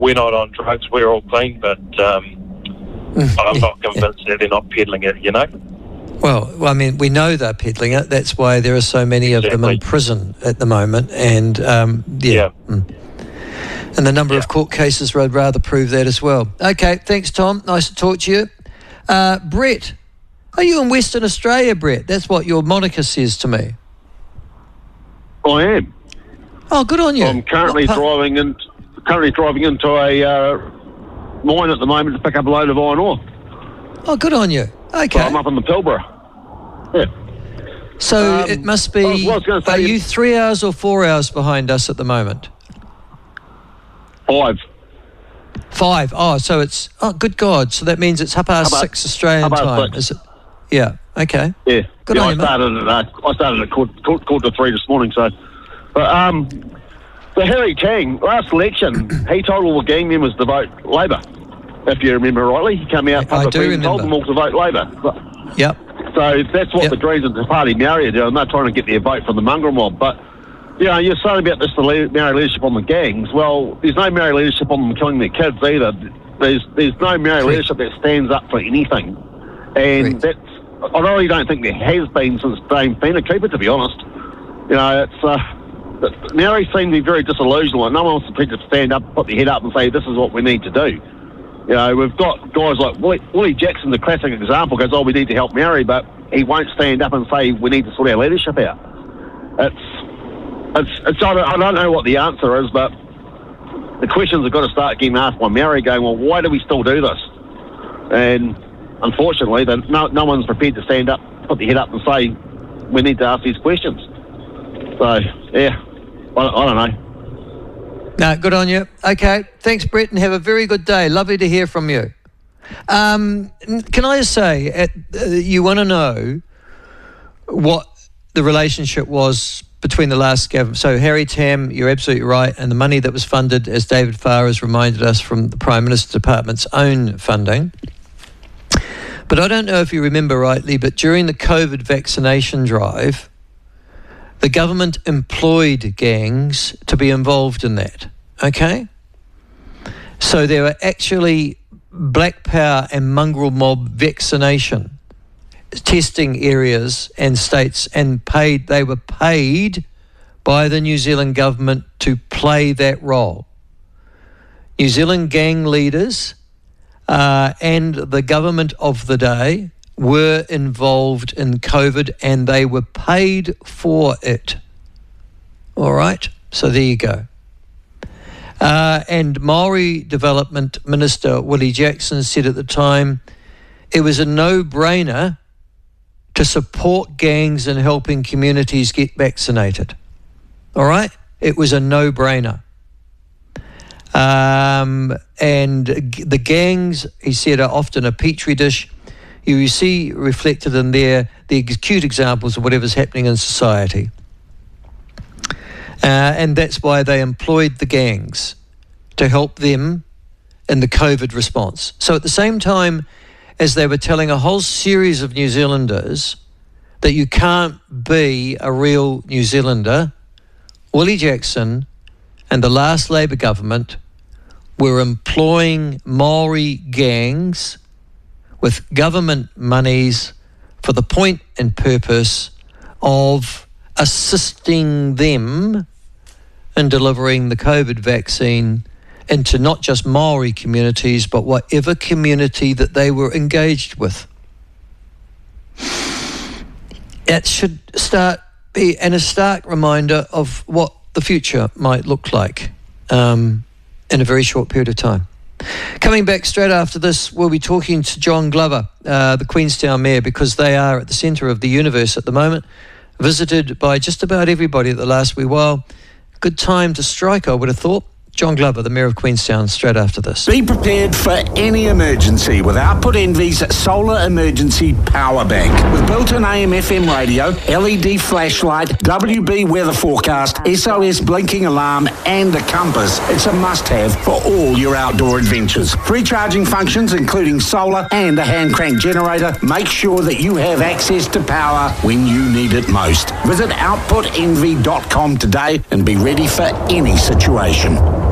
we're not on drugs, we're all clean, but I'm not convinced that they're not peddling it, you know? Well, I mean, we know they're peddling it. That's why there are so many of them in prison at the moment. And, And the number of court cases would rather prove that as well. Okay, thanks, Tom. Nice to talk to you. Brett, are you in Western Australia, Brett? That's what your moniker says to me. I am. Oh, good on you. I'm currently driving into a mine at the moment to pick up a load of iron ore. Oh, good on you. Okay. So I'm up in the Pilbara. Yeah. So it must be, are you 3 hours or 4 hours behind us at the moment? 5. 5. Oh, so it's, good God. So that means it's 6:30 Australian time, is it? Yeah, okay. Yeah. Good on you, I started at quarter to 3 this morning, so. But, so Harry Tang, last election, he told all the gang members to vote Labor, if you remember rightly. He came out publicly and told them all to vote Labor. Yep. So that's what the Greens and the Party Maori are doing. They're trying to get their vote from the mongrel mob. But, you know, you're saying about this, the Maori leadership on the gangs. Well, there's no Maori leadership on them killing their kids either. There's no Maori leadership that stands up for anything. And I really don't think there has been since Dame Fina Cooper, to be honest. You know, it's... Maori seem to be very disillusioned. Like, no one wants to stand up, put their head up and say, this is what we need to do. You know, we've got guys like Willie Jackson, the classic example, goes, we need to help Maori, but he won't stand up and say we need to sort our leadership out. I don't know what the answer is, but the questions have got to start getting asked by Maori, going, well, why do we still do this? And unfortunately, no one's prepared to stand up, put their head up and say we need to ask these questions. So, yeah, I don't know. No, good on you. Okay, thanks, Brett, and have a very good day. Lovely to hear from you. Can I just say, you want to know what the relationship was between the last government. So Harry Tam, you're absolutely right, and the money that was funded, as David Farr has reminded us, from the Prime Minister's Department's own funding. But I don't know if you remember rightly, but during the COVID vaccination drive, the government employed gangs to be involved in that, okay? So there were actually black power and mongrel mob vaccination testing areas and states, and they were paid by the New Zealand government to play that role. New Zealand gang leaders and the government of the day were involved in COVID, and they were paid for it. All right, so there you go. And Maori Development Minister Willie Jackson said at the time it was a no-brainer to support gangs in helping communities get vaccinated. All right, it was a no-brainer. And the gangs, he said, are often a petri dish. You see reflected in there the acute examples of whatever's happening in society. And that's why they employed the gangs to help them in the COVID response. So at the same time as they were telling a whole series of New Zealanders that you can't be a real New Zealander, Willie Jackson and the last Labour government were employing Maori gangs with government monies for the point and purpose of assisting them in delivering the COVID vaccine into not just Maori communities, but whatever community that they were engaged with. It should be a stark reminder of what the future might look like in a very short period of time. Coming back straight after this, we'll be talking to John Glover, the Queenstown Mayor, because they are at the centre of the universe at the moment, visited by just about everybody at the last wee while. Good time to strike, I would have thought. John Glover, the Mayor of Queenstown, straight after this. Be prepared for any emergency with Output Envy's Solar Emergency Power Bank. With built-in AM/FM radio, LED flashlight, WB weather forecast, SOS blinking alarm and a compass, it's a must-have for all your outdoor adventures. Free charging functions including solar and a hand-crank generator. Make sure that you have access to power when you need it most. Visit outputenvy.com today and be ready for any situation.